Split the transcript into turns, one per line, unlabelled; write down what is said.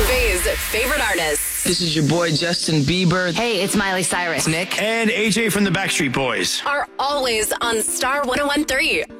Bay's favorite artists.
This is your boy Justin Bieber.
Hey, it's Miley Cyrus.
Nick.
And AJ from the Backstreet Boys.
Are always on Star 101.3.